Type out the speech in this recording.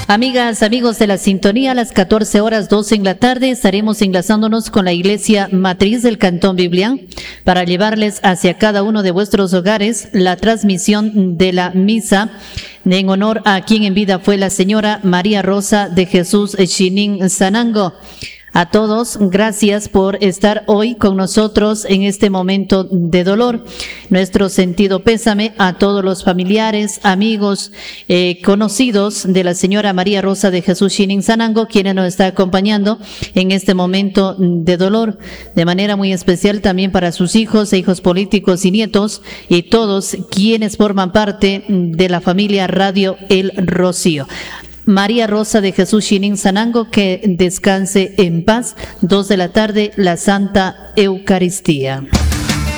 Amigas, amigos de la sintonía, a las 14:12 en la tarde estaremos enlazándonos con la Iglesia Matriz del Cantón Biblián para llevarles hacia cada uno de vuestros hogares la transmisión de la misa en honor a quien en vida fue la señora María Rosa de Jesús Chinin Sanango. A todos, gracias por estar hoy con nosotros en este momento de dolor. Nuestro sentido pésame a todos los familiares, amigos, conocidos de la señora María Rosa de Jesús Chinin Sanango, quienes nos está acompañando en este momento de dolor. De manera muy especial también para sus hijos e hijos políticos y nietos y todos quienes forman parte de la familia Radio El Rocío. María Rosa de Jesús Chinin Sanango, que descanse en paz. 2 de la tarde, la Santa Eucaristía.